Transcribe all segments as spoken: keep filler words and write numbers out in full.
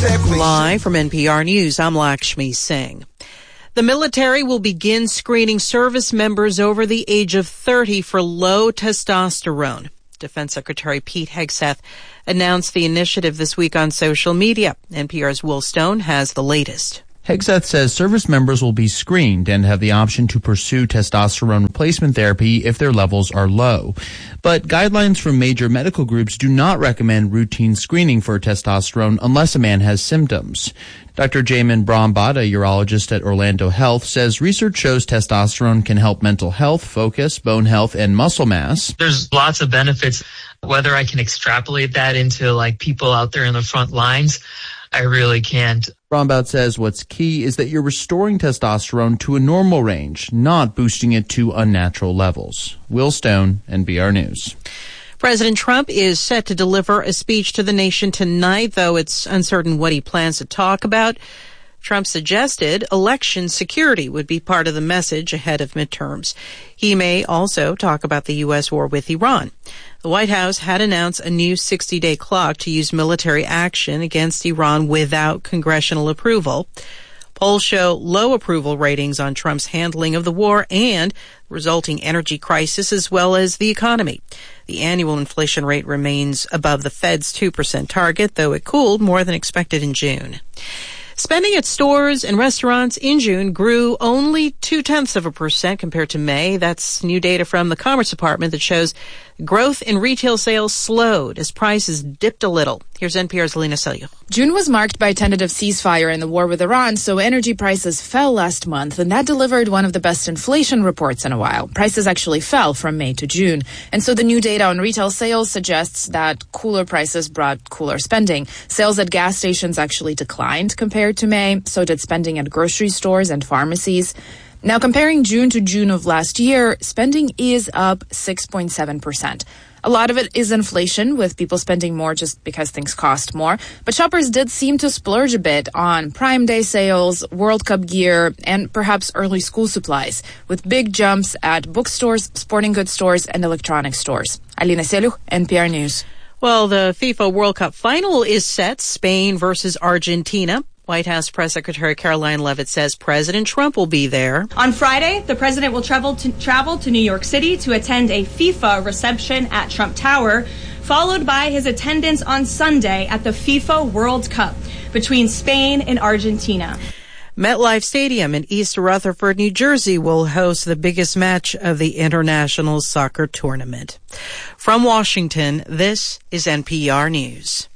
Live from N P R News, I'm Lakshmi Singh. The military will begin screening service members over the age of thirty for low testosterone. Defense Secretary Pete Hegseth announced the initiative this week on social media. N P R's Will Stone has the latest. Hegseth says service members will be screened and have the option to pursue testosterone replacement therapy if their levels are low. But guidelines from major medical groups do not recommend routine screening for testosterone unless a man has symptoms. Doctor Jamin Brahmbhatt, a urologist at Orlando Health, says research shows testosterone can help mental health, focus, bone health, and muscle mass. There's lots of benefits. Whether I can extrapolate that into like people out there in the front lines, I really can't. Brahmbhatt says what's key is that you're restoring testosterone to a normal range, not boosting it to unnatural levels. Will Stone, N P R News. President Trump is set to deliver a speech to the nation tonight, though it's uncertain what he plans to talk about. Trump suggested election security would be part of the message ahead of midterms. He may also talk about the U S war with Iran. The White House had announced a new sixty-day clock to use military action against Iran without congressional approval. Polls show low approval ratings on Trump's handling of the war and resulting energy crisis as well as the economy. The annual inflation rate remains above the Fed's two percent target, though it cooled more than expected in June. Spending at stores and restaurants in June grew only two-tenths of a percent compared to May. That's new data from the Commerce Department that shows growth in retail sales slowed as prices dipped a little. Here's N P R's Lena Selyo. June was marked by a tentative ceasefire in the war with Iran, so energy prices fell last month, and that delivered one of the best inflation reports in a while. Prices actually fell from May to June. And so the new data on retail sales suggests that cooler prices brought cooler spending. Sales at gas stations actually declined compared to May. So did spending at grocery stores and pharmacies. Now, comparing June to June of last year, spending is up six point seven percent. A lot of it is inflation, with people spending more just because things cost more. But shoppers did seem to splurge a bit on Prime Day sales, World Cup gear, and perhaps early school supplies, with big jumps at bookstores, sporting goods stores, and electronics stores. Alina Seluch, N P R News. Well, the FIFA World Cup final is set, Spain versus Argentina. White House Press Secretary Caroline Leavitt says President Trump will be there. On Friday, the president will travel to, travel to New York City to attend a FIFA reception at Trump Tower, followed by his attendance on Sunday at the FIFA World Cup between Spain and Argentina. MetLife Stadium in East Rutherford, New Jersey will host the biggest match of the international soccer tournament. From Washington, this is N P R News.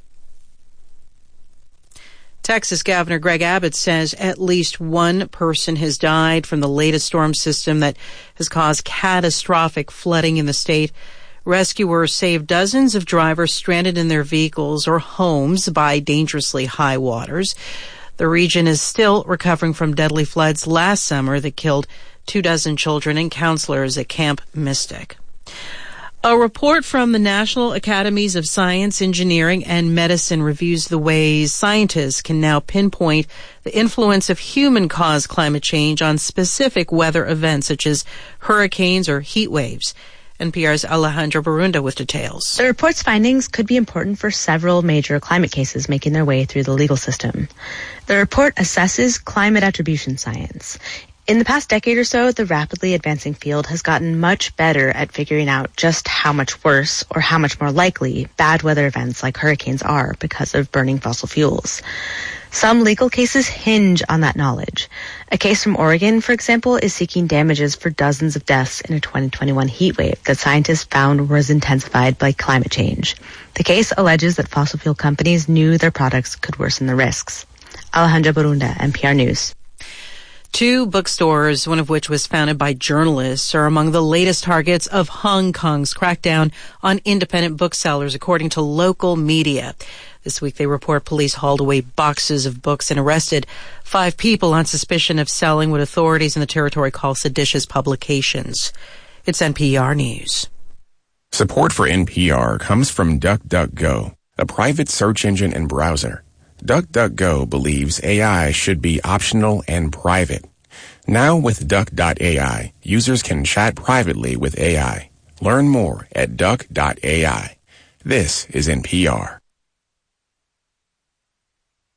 Texas Governor Greg Abbott says at least one person has died from the latest storm system that has caused catastrophic flooding in the state. Rescuers saved dozens of drivers stranded in their vehicles or homes by dangerously high waters. The region is still recovering from deadly floods last summer that killed two dozen children and counselors at Camp Mystic. A report from the National Academies of Science, Engineering, and Medicine reviews the ways scientists can now pinpoint the influence of human-caused climate change on specific weather events such as hurricanes or heat waves. N P R's Alejandra Barunda with details. The report's findings could be important for several major climate cases making their way through the legal system. The report assesses climate attribution science. In the past decade or so, the rapidly advancing field has gotten much better at figuring out just how much worse or how much more likely bad weather events like hurricanes are because of burning fossil fuels. Some legal cases hinge on that knowledge. A case from Oregon, for example, is seeking damages for dozens of deaths in a twenty twenty-one heat wave that scientists found was intensified by climate change. The case alleges that fossil fuel companies knew their products could worsen the risks. Alejandra Barunda, N P R News. Two bookstores, one of which was founded by journalists, are among the latest targets of Hong Kong's crackdown on independent booksellers, according to local media. This week, they report police hauled away boxes of books and arrested five people on suspicion of selling what authorities in the territory call seditious publications. It's N P R News. Support for N P R comes from DuckDuckGo, a private search engine and browser. DuckDuckGo believes A I should be optional and private. Now with Duck dot A I, users can chat privately with A I. Learn more at Duck dot A I. This is N P R.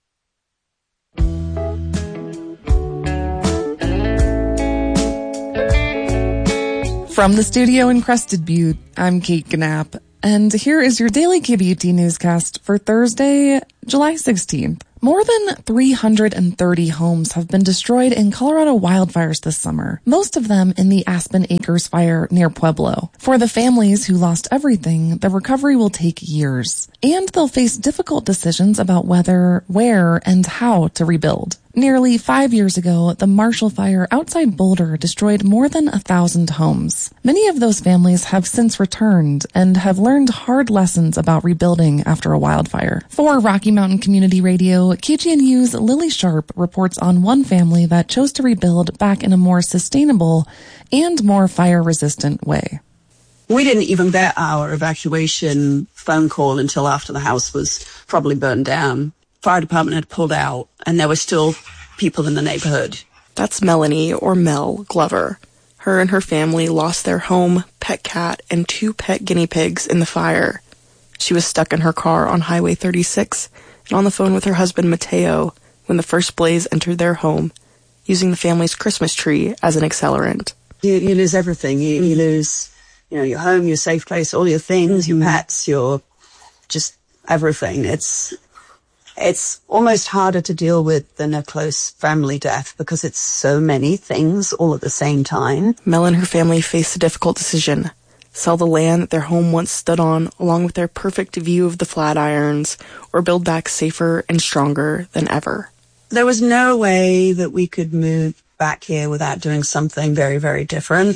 From the studio in Crested Butte, I'm Kate Knapp, and here is your daily K B U T newscast for Thursday, July sixteenth. More than three hundred thirty homes have been destroyed in Colorado wildfires this summer, most of them in the Aspen Acres fire near Pueblo. For the families who lost everything, the recovery will take years, and they'll face difficult decisions about whether, where, and how to rebuild. Nearly five years ago, the Marshall Fire outside Boulder destroyed more than a thousand homes. Many of those families have since returned and have learned hard lessons about rebuilding after a wildfire. For Rocky Mountain Community Radio, K G N U's Lily Sharp reports on one family that chose to rebuild back in a more sustainable and more fire-resistant way. We didn't even get our evacuation phone call until after the house was probably burned down. Fire department had pulled out, and there were still people in the neighborhood. That's Melanie, or Mel, Glover. Her and her family lost their home, pet cat, and two pet guinea pigs in the fire. She was stuck in her car on Highway thirty-six and on the phone with her husband, Mateo, when the first blaze entered their home, using the family's Christmas tree as an accelerant. You, you lose everything. You, you lose, you know, your home, your safe place, all your things, your pets, your just everything. It's... It's almost harder to deal with than a close family death because it's so many things all at the same time. Mel and her family faced a difficult decision. Sell the land that their home once stood on along with their perfect view of the Flatirons, or build back safer and stronger than ever. There was no way that we could move back here without doing something very, very different,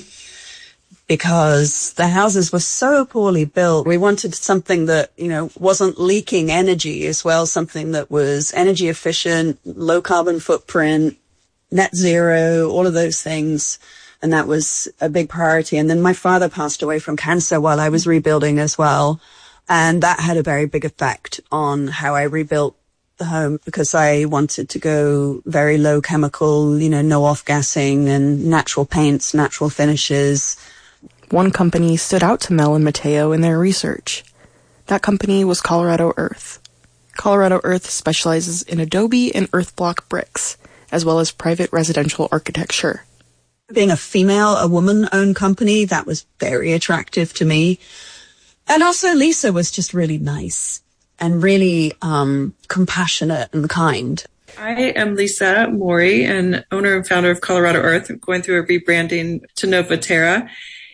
because the houses were so poorly built. We wanted something that, you know, wasn't leaking energy as well, something that was energy efficient, low carbon footprint, net zero, all of those things. And that was a big priority. And then my father passed away from cancer while I was rebuilding as well. And that had a very big effect on how I rebuilt the home, because I wanted to go very low chemical, you know, no off-gassing, and natural paints, natural finishes. One company stood out to Mel and Mateo in their research. That company was Colorado Earth. Colorado Earth specializes in adobe and earth block bricks, as well as private residential architecture. Being a female, a woman-owned company, that was very attractive to me. And also Lisa was just really nice and really um, compassionate and kind. I am Lisa Mori, and owner and founder of Colorado Earth. I'm going through a rebranding to Nova Terra.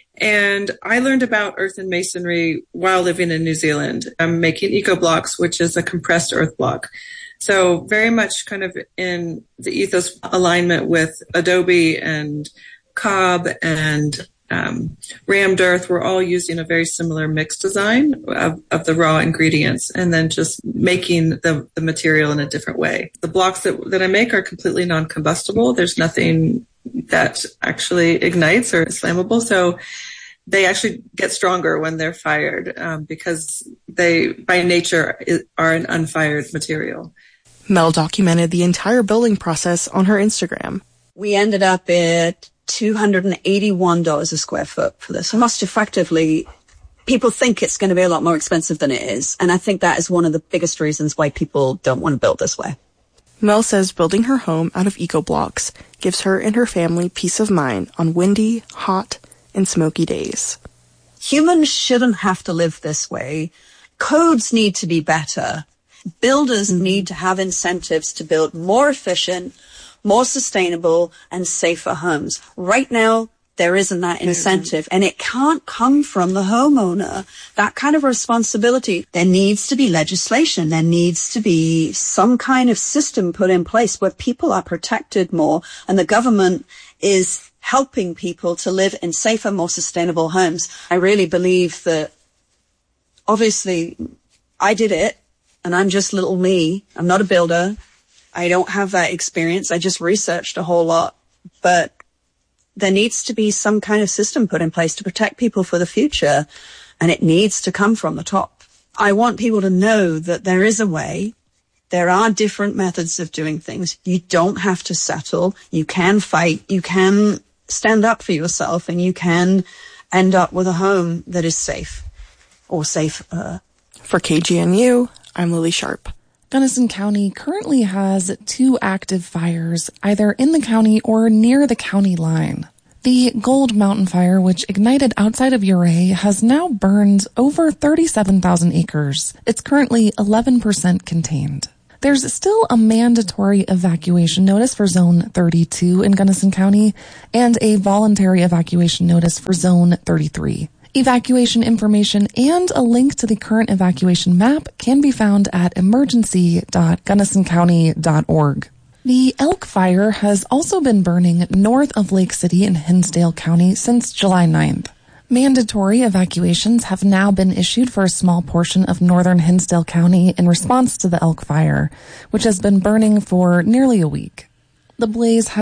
And I learned about earth and masonry while living in New Zealand. I'm making eco blocks, which is a compressed earth block. So very much kind of in the ethos alignment with adobe and cob and um, rammed earth. We're all using a very similar mix design of, of the raw ingredients, and then just making the, the material in a different way. The blocks that, that I make are completely non-combustible. There's nothing that actually ignites or is flammable. So they actually get stronger when they're fired um, because they, by nature, are an unfired material. Mel documented the entire building process on her Instagram. We ended up at two hundred eighty-one dollars a square foot for this. Most effectively, people think it's going to be a lot more expensive than it is. And I think that is one of the biggest reasons why people don't want to build this way. Mel says building her home out of eco blocks gives her and her family peace of mind on windy, hot, and smoky days. Humans shouldn't have to live this way. Codes need to be better. Builders need to have incentives to build more efficient, more sustainable, and safer homes. Right now, there isn't that incentive, and it can't come from the homeowner. That kind of responsibility. There needs to be legislation. There needs to be some kind of system put in place where people are protected more, and the government is helping people to live in safer, more sustainable homes. I really believe that, obviously, I did it, and I'm just little me. I'm not a builder. I don't have that experience. I just researched a whole lot, but there needs to be some kind of system put in place to protect people for the future, and it needs to come from the top. I want people to know that there is a way. There are different methods of doing things. You don't have to settle. You can fight. You can stand up for yourself, and you can end up with a home that is safe or safer. For K G N U, I'm Lily Sharp. Gunnison County currently has two active fires, either in the county or near the county line. The Gold Mountain Fire, which ignited outside of Ouray, has now burned over thirty-seven thousand acres. It's currently eleven percent contained. There's still a mandatory evacuation notice for Zone thirty-two in Gunnison County and a voluntary evacuation notice for Zone thirty-three. Evacuation information and a link to the current evacuation map can be found at emergency dot gunnison county dot org. The Elk Fire has also been burning north of Lake City in Hinsdale County since July ninth. Mandatory evacuations have now been issued for a small portion of northern Hinsdale County in response to the Elk Fire, which has been burning for nearly a week. The blaze has